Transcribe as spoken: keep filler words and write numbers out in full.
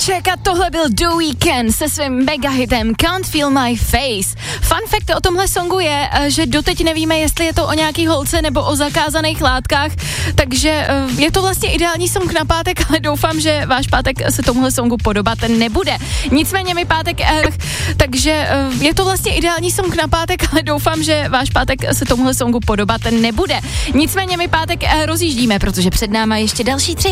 Němeček a tohle byl The Weeknd se svým mega hitem Can't Feel My Face. Fun fact o tomhle songu je, že doteď nevíme, jestli je to o nějaký holce nebo o zakázaných látkách, takže je to vlastně ideální song na pátek, ale doufám, že váš pátek se tomuhle songu podobat nebude. Nicméně mi pátek, takže je to vlastně ideální song na pátek, ale doufám, že váš pátek se tomuhle songu podobat nebude. Nicméně my pátek rozjíždíme, protože před náma ještě další tři